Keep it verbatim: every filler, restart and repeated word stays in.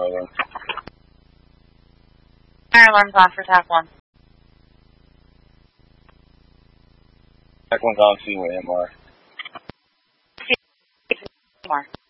Fire alarm's on for TAC one. TAC one's on, C-Way, M R. M R.